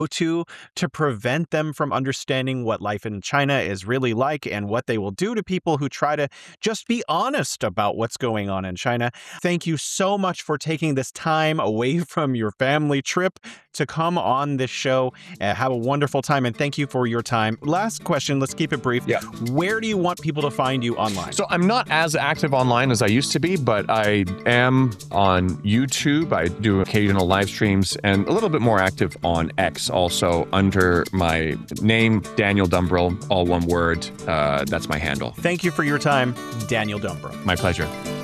to prevent them from understanding what life in China is really like and what they will do to people who try to just be honest about what's going on in China. Thank you so much for taking this time away from your family trip to come on this show. Have a wonderful time, and thank you for your time. Last question, let's keep it brief. Yeah. Where do you want people to find you online? So I'm not as active online as I used to be, but I am on YouTube. I do occasional live streams and a little bit more active on X also under my name, Daniel Dumbrell, all one word. That's my handle. Thank you for your time, Daniel Dumbrell. My pleasure.